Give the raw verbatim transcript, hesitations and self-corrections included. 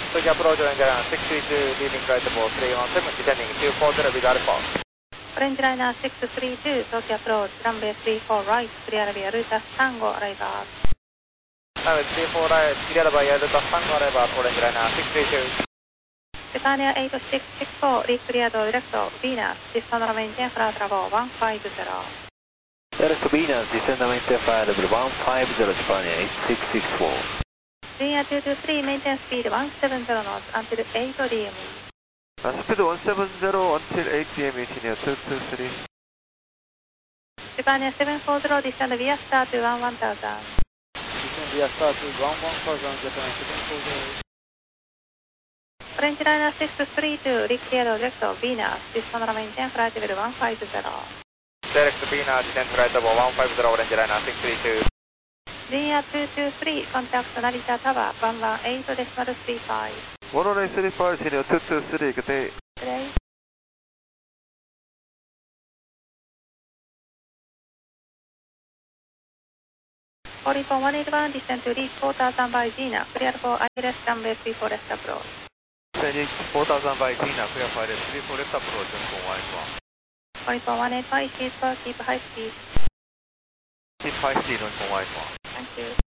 Tokyo approach orange liner six three two, leaving right about three one seven, descending two four zero with Alpha. Orange liner six three two, Tokyo approach, runway three four right, clear via Ruta Tango, arrival. Runway three four right, clear via Ruta Tango, arrival, Orange liner six three two. Britannia eight six six four, re-cleared direct Venus, descend on maintain flight level one five zero. Direct Venus, descend on maintain flight level one five zero, Britannia eight six six four. Linear two two three, maintain speed one seven zero knots until eight D M E. Uh, speed one seven zero until eight D M E, linear two two three. Britannia seven four zero, descend via star to one one thousand. Descend via star to one one thousand, Japan seven four zero. Orange liner six three two, re-cleared direct Venus, descend on maintain flight level one five zero. Direct Venus, descend flight level one five zero, Orange liner six three two. Linear two two three, contact Narita Tower one one eight decimal three five. one one eight three five, linear two two three, good day. Today. forty-four one eighty-one, descend to reach four thousand by Gina, clear for I L S runway three four left approach. Descending four thousand by Gina, clear for I L S three four left approach, one one one. forty-four one eighty-one, keep, keep high speed. Keep high speed, one one one. Thank you.